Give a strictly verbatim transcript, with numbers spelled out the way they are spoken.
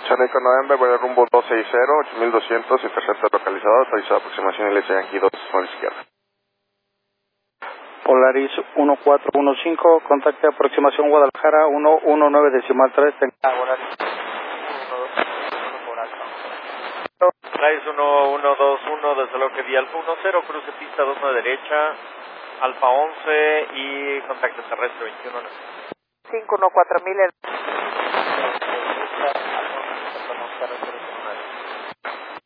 Chaleco November, voy a rumbo dos seis cero, ocho mil doscientos, interceptor localizado, autorizado aproximación L S Yankee dos, por izquierda. Polaris uno cuatro uno cinco, contacte aproximación Guadalajara uno uno nueve decimal tres, tenga Polaris Polaris uno uno dos uno, desde lo que di Alfa uno cero, cruce pista dos nueve derecha, Alfa once y contacto terrestre veintiuno. cinco uno cuatro mil.